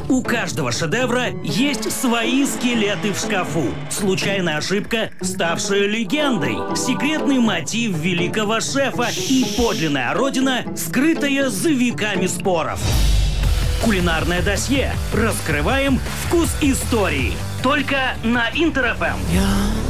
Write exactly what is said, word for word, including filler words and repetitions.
У каждого шедевра есть свои скелеты в шкафу. Случайная ошибка, ставшая легендой. Секретный мотив великого шефа и подлинная родина, скрытая за веками споров. Кулинарное досье. Раскрываем вкус истории. Только на Интер эф эм.